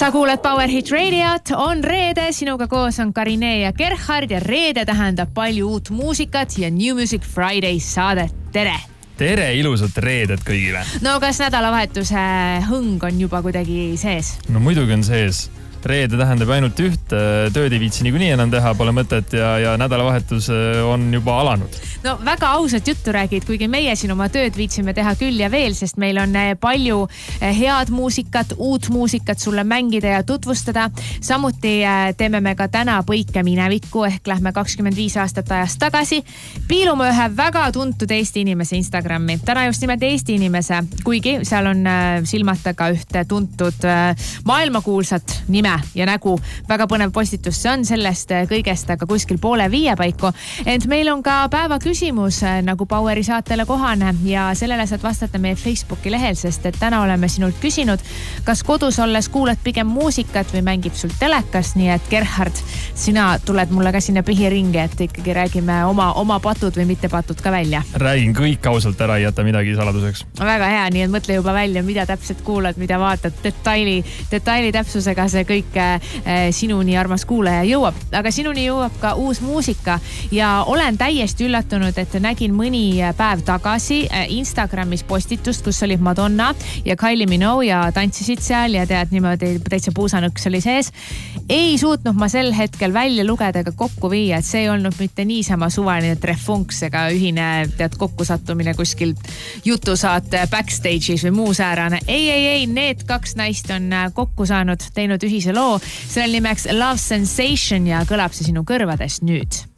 Sa kuulad Power Hit Radiot, on reede, sinuga koos on Karine ja Gerhard ja reede tähendab palju uut muusikat ja New Music Friday saadet. Tere! Tere, ilusat reedet kõigile! No kas nädalavahetuse hõng on juba kuidagi sees? No muidugi on sees. Reede tähendab ainult üht, tööd ei viitsi niikuinii enam teha, pole mõtet ja nädalavahetus on juba alanud. No väga ausalt juttu räägid, kuigi meie siin oma tööd viitsime teha küll ja veel, sest meil on palju head muusikat, uut muusikat sulle mängida ja tutvustada. Samuti teeme me ka täna põike minevikku ehk lähme 25 aastat ajast tagasi. Piilume ühe väga tuntud Eesti inimese Instagrami. Täna just nimelt Eesti inimese, kuigi seal on silmata ka ühte tuntud maailmakuulsat nime ja nägu. Väga põnev postitus see on sellest kõigest, aga kuskil 4:30 paiku. Ent meil on ka päeva küsimus nagu Poweri saatele kohane ja sellele saad vastata meie Facebooki lehel, sest et täna oleme sinult küsinud, kas kodus olles kuulad pigem muusikat või mängib sul telekas, nii et Gerhard, sina tuled mulle ka sinna pihiringi, et ikkagi räägime oma patud või mitte patud ka välja. Räägin kõik ausalt ära, ei jäta midagi saladuseks. Väga hea, nii et mõtle juba välja, mida täpselt kuulad, mida vaatad, detaili täpsusega see kõik sinuni armas kuulaja jõuab, aga sinuni jõuab ka uus muusika ja olen täiesti üllatunud, et nägin mõni päev tagasi Instagramis postitust, kus oli Madonna ja Kylie Minogue ja tantsisid seal ja tead niimoodi täitsa puusanõks oli sees. Ei suutnud ma sel hetkel välja lugeda ega kokku viia, et see ei olnud mitte niisama suvaline trefunks ega ühine tead kokkusattumine kuskil jutusaate backstage'is või muu säärane. Ei, need kaks naist on kokku saanud, teinud ühise loo. Selle nimeks Love Sensation ja kõlab see sinu kõrvades nüüd.